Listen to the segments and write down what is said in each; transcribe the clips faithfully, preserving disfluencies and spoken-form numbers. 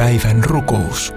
Päivän rukous.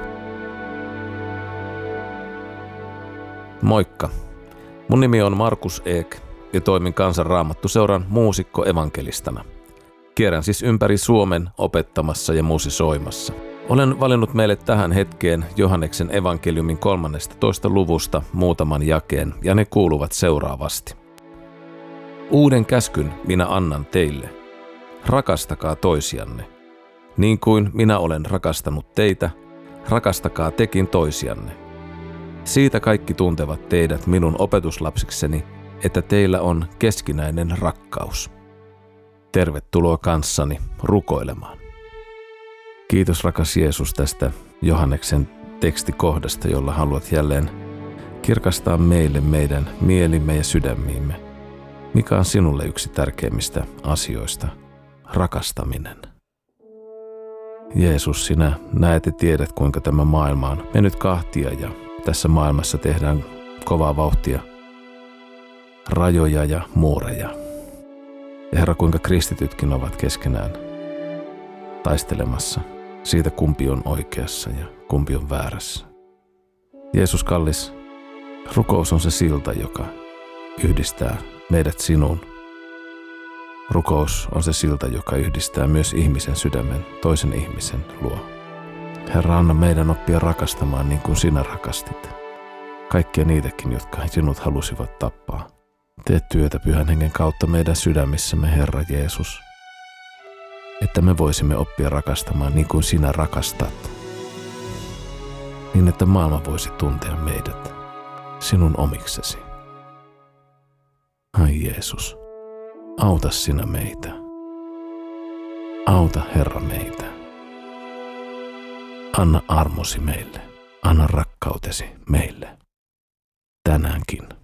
Moikka. Mun nimi on Markus Eek ja toimin Kansan Raamattuseuran muusikko-evankelistana. Kierrän siis ympäri Suomen opettamassa ja musisoimassa. Olen valinnut meille tähän hetkeen Johanneksen evankeliumin kolmannestatoista luvusta muutaman jakeen, ja ne kuuluvat seuraavasti. Uuden käskyn minä annan teille. Rakastakaa toisianne. Niin kuin minä olen rakastanut teitä, rakastakaa tekin toisianne. Siitä kaikki tuntevat teidät minun opetuslapsikseni, että teillä on keskinäinen rakkaus. Tervetuloa kanssani rukoilemaan. Kiitos rakas Jeesus tästä Johanneksen tekstikohdasta, jolla haluat jälleen kirkastaa meille meidän mielimme ja sydämiimme. Mikä on sinulle yksi tärkeimmistä asioista? Rakastaminen. Jeesus, sinä näet ja tiedät, kuinka tämä maailma on mennyt kahtia ja tässä maailmassa tehdään kovaa vauhtia, rajoja ja muureja. Ja Herra, kuinka kristitytkin ovat keskenään taistelemassa siitä, kumpi on oikeassa ja kumpi on väärässä. Jeesus kallis, rukous on se silta, joka yhdistää meidät sinuun. Rukous on se silta, joka yhdistää myös ihmisen sydämen toisen ihmisen luo. Herra, anna meidän oppia rakastamaan niin kuin sinä rakastit. Kaikkia niitäkin, jotka sinut halusivat tappaa. Tee työtä Pyhän Hengen kautta meidän sydämissämme, Herra Jeesus, että me voisimme oppia rakastamaan niin kuin sinä rakastat. Niin, että maailma voisi tuntea meidät sinun omiksesi. Ai Jeesus, auta sinä meitä. Auta Herra meitä. Anna armosi meille. Anna rakkautesi meille. Tänäänkin.